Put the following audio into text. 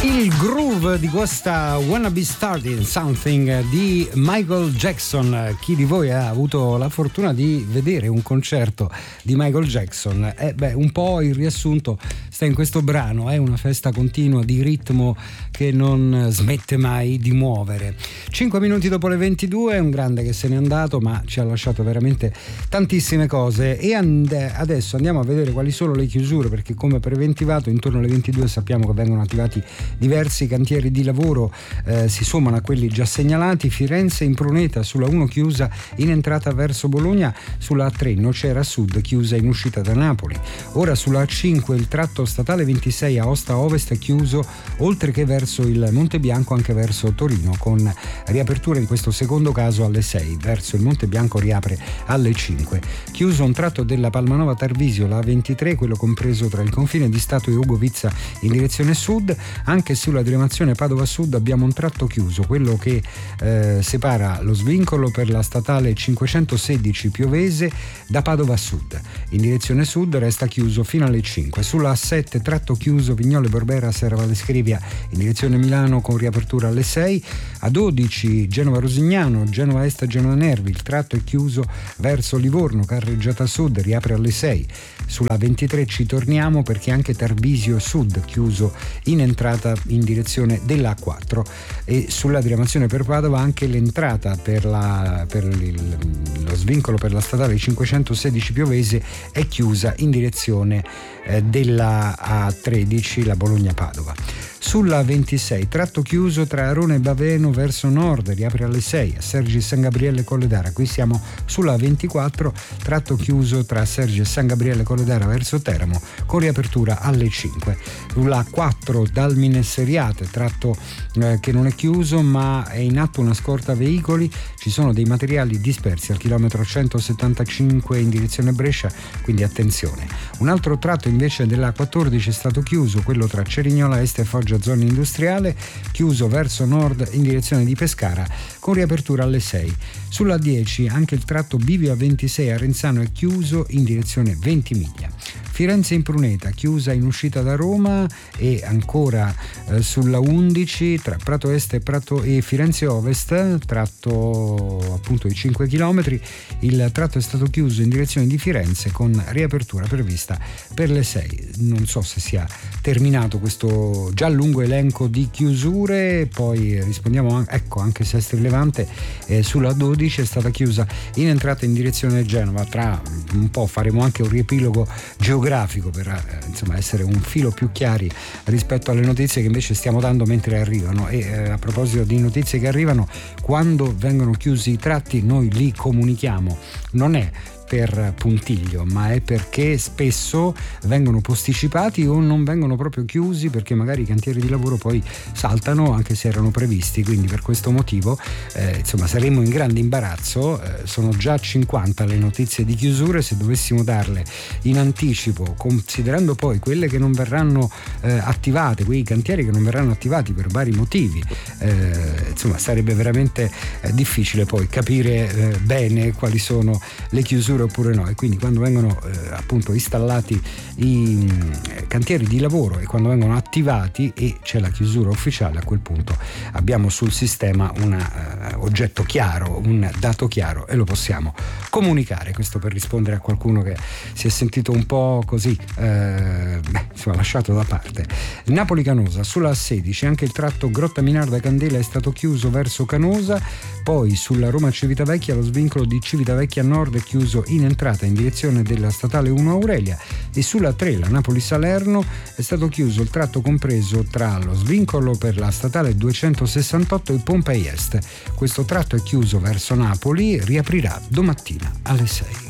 Il groove di questa Wanna Be Starting Something di Michael Jackson. Chi di voi ha avuto la fortuna di vedere un concerto di Michael Jackson? Un po' il riassunto sta in questo brano, è una festa continua di ritmo che non smette mai di muovere. 5 minuti dopo le 22, è un grande che se n'è andato, ma ci ha lasciato veramente tantissime cose. E adesso andiamo a vedere quali sono le chiusure, perché come preventivato intorno alle 22 sappiamo che vengono attivati diversi cantieri di lavoro, si sommano a quelli già segnalati. Firenze in Pruneta sulla 1 chiusa in entrata verso Bologna, sulla A3 Nocera Sud chiusa in uscita da Napoli. Ora sulla A5 il tratto statale 26 Aosta Ovest è chiuso, oltre che verso il Monte Bianco anche verso Torino, con riapertura in questo secondo caso alle 6, verso il Monte Bianco riapre alle 5. Chiuso un tratto della Palmanova Tarvisio, la A23, quello compreso tra il confine di Stato e Ugovizza in direzione sud. Anche sulla diramazione Padova Sud abbiamo un tratto chiuso, quello che separa lo svincolo per la statale 516 Piovese da Padova Sud. In direzione sud resta chiuso fino alle 5. Sulla A7 tratto chiuso Vignole Borbera Serra Valle Scrivia in direzione Milano con riapertura alle 6. A 12 Genova Rosignano, Genova Est Genova Nervi, il tratto è chiuso verso Livorno, carreggiata sud, riapre alle 6. Sulla 23 ci torniamo perché anche Tarvisio Sud chiuso in entrata in direzione dell'A4, e sulla diramazione per Padova anche l'entrata per lo svincolo per la statale 516 Piovese è chiusa in direzione della A13, la Bologna-Padova. Sulla 26 tratto chiuso tra Arona e Baveno verso nord, riapre alle 6. A Sergi San Gabriele Colledara, qui siamo sulla 24, tratto chiuso tra Sergi e San Gabriele Colledara verso Teramo con riapertura alle 5. Sulla 4 Dalmine Seriate, tratto che non è chiuso ma è in atto una scorta veicoli, ci sono dei materiali dispersi al chilometro 175 in direzione Brescia, quindi attenzione. Un altro tratto invece della 14 è stato chiuso, quello tra Cerignola Est e Foggia zona industriale, chiuso verso nord in direzione di Pescara con riapertura alle 6. Sulla 10 anche il tratto Bivio A26 a Renzano è chiuso in direzione Ventimiglia. Firenze in Pruneta chiusa in uscita da Roma, e ancora sulla 11 tra Prato Est e Firenze Ovest, tratto appunto di 5 km, il tratto è stato chiuso in direzione di Firenze con riapertura prevista per le 6. Non so se sia terminato questo già lungo elenco di chiusure, poi rispondiamo anche se è rilevante. Sulla 12 è stata chiusa in entrata in direzione Genova, tra un po' faremo anche un riepilogo geografico per essere un filo più chiari rispetto alle notizie che invece stiamo dando mentre arrivano. E a proposito di notizie che arrivano, quando vengono chiusi i tratti noi li comunichiamo, non è per puntiglio, ma è perché spesso vengono posticipati o non vengono proprio chiusi, perché magari i cantieri di lavoro poi saltano anche se erano previsti, quindi per questo motivo saremo in grande imbarazzo. Sono già 50 le notizie di chiusure, se dovessimo darle in anticipo, considerando poi quelle che non verranno attivate, quei cantieri che non verranno attivati per vari motivi, sarebbe veramente difficile poi capire bene quali sono le chiusure oppure no. E quindi quando vengono appunto installati i cantieri di lavoro e quando vengono attivati e c'è la chiusura ufficiale, a quel punto abbiamo sul sistema un oggetto chiaro, un dato chiaro, e lo possiamo comunicare. Questo per rispondere a qualcuno che si è sentito un po' così lasciato da parte. Napoli Canosa sulla 16 anche il tratto Grotta Minarda Candela è stato chiuso verso Canosa, poi sulla Roma Civitavecchia lo svincolo di Civitavecchia Nord è chiuso in entrata in direzione della statale 1 Aurelia, e sulla 3 la Napoli Salerno è stato chiuso il tratto compreso tra lo svincolo per la statale 268 e Pompei Est. Questo tratto è chiuso verso Napoli, riaprirà domattina alle 6.